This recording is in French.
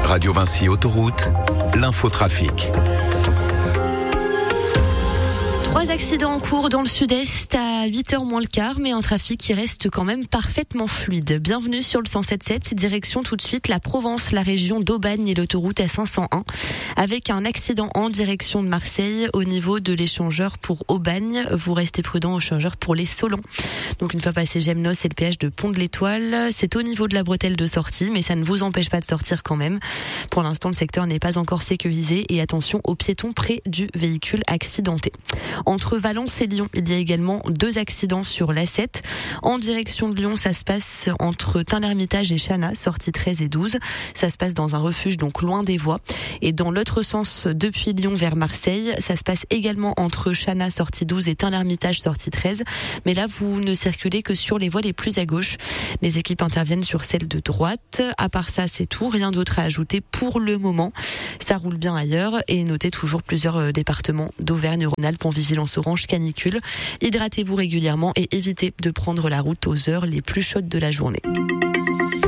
Radio Vinci Autoroute, l'infotrafic. 3 accidents en cours dans le sud-est à 8h moins le quart, mais un trafic qui reste quand même parfaitement fluide. Bienvenue sur le 107.7, direction tout de suite la Provence, la région d'Aubagne et l'autoroute A501, avec un accident en direction de Marseille au niveau de l'échangeur pour Aubagne. Vous restez prudent au échangeur pour les Solons. Donc une fois passé Gemnos et le péage de Pont de l'Étoile, c'est au niveau de la bretelle de sortie, mais ça ne vous empêche pas de sortir quand même. Pour l'instant, le secteur n'est pas encore sécurisé et attention aux piétons près du véhicule accidenté. Entre Valence et Lyon, il y a également 2 accidents sur l'A7. En direction de Lyon, ça se passe entre Tain-l'Hermitage et Chana, sortie 13 et 12. Ça se passe dans un refuge, donc loin des voies. Et dans l'autre sens, depuis Lyon vers Marseille, ça se passe également entre Chana, sortie 12 et Tain-l'Hermitage, sortie 13. Mais là, vous ne circulez que sur les voies les plus à gauche. Les équipes interviennent sur celles de droite. À part ça, c'est tout. Rien d'autre à ajouter pour le moment. Ça roule bien ailleurs. Et notez toujours plusieurs départements d'Auvergne-Rhône-Alpes en vigilance orange canicule. Hydratez-vous régulièrement et évitez de prendre la route aux heures les plus chaudes de la journée.